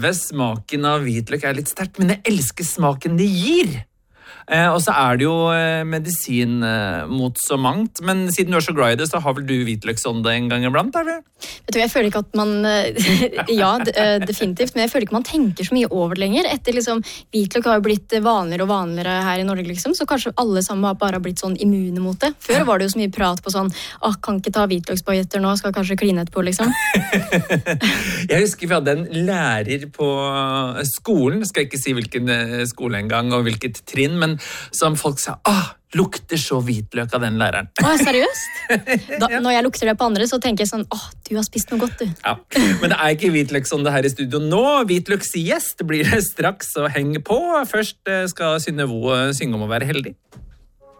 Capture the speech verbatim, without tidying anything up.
Smaken av hvitløk er litt sterkt, men jeg elsker smaken det gir. Eh, og så er det jo eh, medisin eh, mot så mangt, men siden du er så glad i det, så har vel du hvitløksånde en gang iblant, eller? Vet du, jeg føler ikke at man, ja, definitivt, men jeg føler ikke man tenker så mye over det lenger. Etter liksom, hvitløk har jo blitt vanligere og vanligere her i Norge, liksom, så kanskje alle sammen har bare blitt sånn immune mot det. Før var det jo så mye prat på sånn, ah, kan ikke ta hvitløksbagetter nå, skal kanskje kline etterpå, liksom. Jeg husker vi hadde en lærer på skolen, skal jeg ikke si hvilken skole en gang og hvilket trinn, men som folk sa, ah, lukter så hvitløk av den læreren. Åh, seriøst? Da, når jeg lukter det på andre, så tenker jeg sånn, åh, du har spist noe godt, du. Ja, men det er ikke hvitløksånde her i studio nå. Hvitløksgjest blir det straks å henge på. Først skal Synnøve synge om å være heldig.